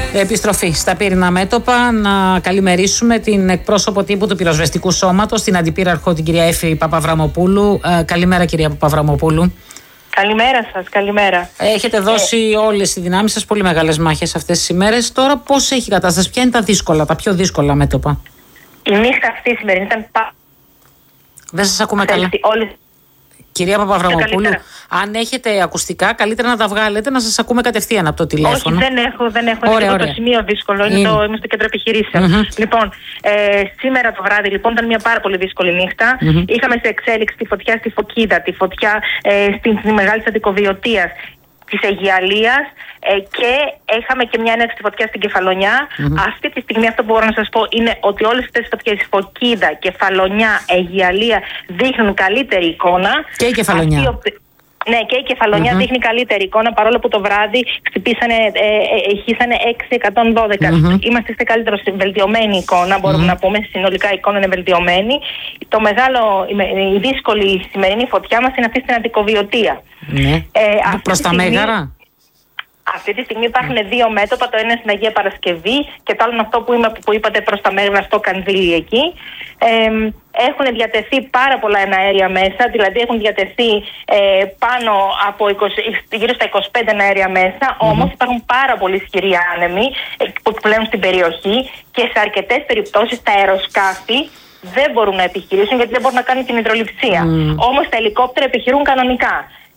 Επιστροφή στα πύρινα μέτωπα. Να καλημερίσουμε την εκπρόσωπο τύπου του Πυροσβεστικού Σώματος, την Αντιπύραρχο, την κυρία Έφη Παπαβραμοπούλου. Καλημέρα, κυρία Παπαβραμοπούλου. Καλημέρα σας, καλημέρα. Έχετε δώσει όλες οι δυνάμεις σας πολύ μεγάλες μάχες αυτές τις ημέρες. Τώρα πώς έχει η κατάσταση, ποια είναι τα πιο δύσκολα μέτωπα? Η νύχτα αυτή σημερινή ήταν Δεν σας ακούμε καλά. Κυρία Παπαβραμοπούλου, αν έχετε ακουστικά, καλύτερα να τα βγάλετε, να σας ακούμε κατευθείαν από το τηλέφωνο. Όχι, δεν έχω. Ωραία. Το σημείο δύσκολο. Είμαι στο κέντρο επιχειρήσεων. Λοιπόν, σήμερα το βράδυ λοιπόν ήταν μια πάρα πολύ δύσκολη νύχτα. Είχαμε σε εξέλιξη τη φωτιά στη Φωκίδα, τη φωτιά στη Μεγάλη Αντικοβιωτίας, της Αιγιαλίας και είχαμε και μια έναρξη φωτιά στην Κεφαλονιά. Αυτή τη στιγμή αυτό που μπορώ να σας πω είναι ότι όλες αυτές τις φωτιές, Φωκίδα, Κεφαλονιά, Αιγιαλία, δείχνουν καλύτερη εικόνα. Και η Κεφαλονιά. Ναι, και η Κεφαλονιά δείχνει καλύτερη εικόνα, παρόλο που το βράδυ χύσανε 612. Είμαστε σε καλύτερο, βελτιωμένη εικόνα, μπορούμε να πούμε. Συνολικά η εικόνα είναι βελτιωμένη. Η δύσκολη σημερινή φωτιά μας είναι αυτή στην Αντικοβιωτία. Προς τα Μέγαρα. Αυτή τη στιγμή υπάρχουν δύο μέτωπα. Το ένα στην Αγία Παρασκευή και το άλλο είναι αυτό που είπατε προς τα Μέγαρα, στο Κανδύλι εκεί. Έχουν διατεθεί πάρα πολλά εναέρια μέσα, δηλαδή έχουν διατεθεί πάνω από γύρω στα 25 εναέρια μέσα, όμως υπάρχουν πάρα πολύ ισχυροί άνεμοι που πλέουν στην περιοχή και σε αρκετές περιπτώσεις τα αεροσκάφη δεν μπορούν να επιχειρήσουν γιατί δεν μπορούν να κάνουν την υδρολειψία. Όμως τα ελικόπτερα επιχειρούν κανονικά.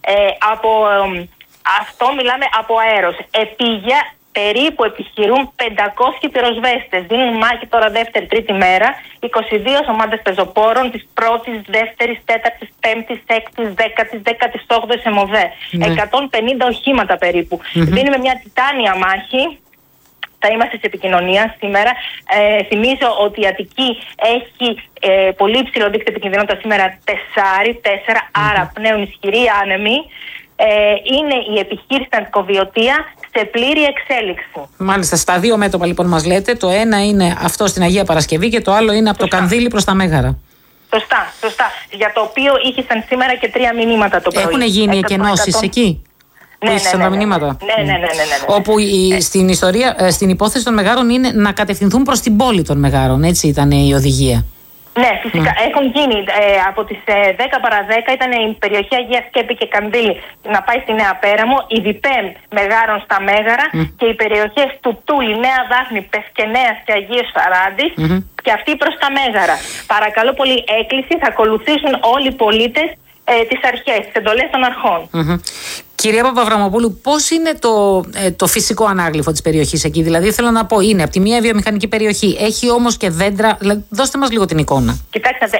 Αυτό μιλάμε από αέρος. Επίγεια περίπου επιχειρούν 500 πυροσβέστες. Δίνουν μάχη τώρα δεύτερη-τρίτη μέρα. 22 ομάδες πεζοπόρων της πρώτης, δεύτερης, τέταρτης, πέμπτης, έκτης, δέκατης, 18ης ΕΜΟΔΕ. 150 οχήματα περίπου. Δίνουμε μια τιτάνια μάχη. Θα είμαστε σε επικοινωνία σήμερα. Θυμίζω ότι η Αττική έχει πολύ υψηλό δίκτυο επικινδυνότητα σήμερα 4, άρα πνέουν ισχυροί άνεμοι. Είναι η επιχείρηση στην Αντικοβιωτία σε πλήρη εξέλιξη. Μάλιστα, στα δύο μέτωπα λοιπόν μας λέτε. Το ένα είναι αυτό στην Αγία Παρασκευή και το άλλο είναι από το Κανδύλι προς τα Μέγαρα. Σωστά. Για το οποίο είχαν σήμερα και 3 μηνύματα το πρωί. Έχουν γίνει εκενώσεις εκεί? Ναι. Τα μηνύματα. Ναι. Όπου στην υπόθεση των Μεγάρων είναι να κατευθυνθούν προς την πόλη των Μεγάρων. Έτσι ήταν η οδηγία. Ναι, φυσικά. Έχουν γίνει από τις 10 παρά 10 ήταν η περιοχή Αγία Σκέπη και Κανδύλι να πάει στη Νέα Πέραμο, η Διπέμ Μεγάρων στα Μέγαρα και οι περιοχές του Τούλη, Νέα Δάφνη, Πευκενέας και Αγίας Σαράντης και αυτοί προς τα Μέγαρα. Παρακαλώ πολύ, έκκληση, θα ακολουθήσουν όλοι οι πολίτες τις αρχές, τις εντολές των αρχών. Κυρία Παπαβραμοπούλου, πώς είναι το φυσικό ανάγλυφο της περιοχής εκεί? Δηλαδή, θέλω να πω, είναι από τη μία βιομηχανική περιοχή, έχει όμως και δέντρα. Δηλαδή, δώστε μας λίγο την εικόνα. Κοιτάξτε,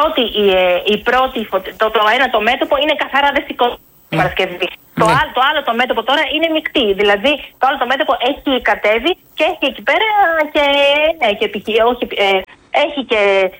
το μέτωπο είναι καθαρά δευτικό Παρασκευή. Το άλλο το μέτωπο τώρα είναι μεικτή. Δηλαδή, το άλλο το μέτωπο έχει κατέβει και έχει εκεί πέρα έχει και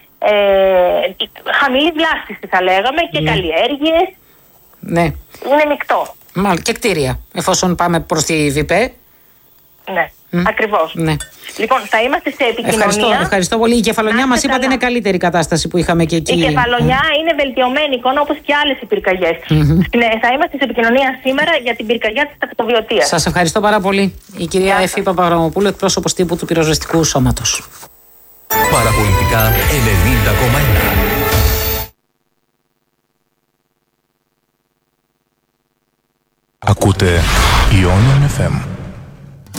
χαμηλή βλάστηση, θα λέγαμε, και καλλιέργειες. Ναι. Είναι μεικτό. Και κτίρια, εφόσον πάμε προς τη ΒΙΠΕ. Ναι, ακριβώς. Ναι. Λοιπόν, θα είμαστε σε επικοινωνία. Ευχαριστώ πολύ. Η Κεφαλονιά μας είπατε είναι καλύτερη κατάσταση που είχαμε και εκεί. Η Κεφαλονιά είναι βελτιωμένη εικόνα, όπως και άλλες οι πυρκαγιές. Θα είμαστε σε επικοινωνία σήμερα για την πυρκαγιά της Αντικοβιωτίας. Σας ευχαριστώ πάρα πολύ. Η κυρία Έφη Παπαβραμοπούλου, εκπρόσωπος τύπου του Πυροσβεστικού Σώματος. Παραπολιτικά 90,1. Ακούτε Ionian FM.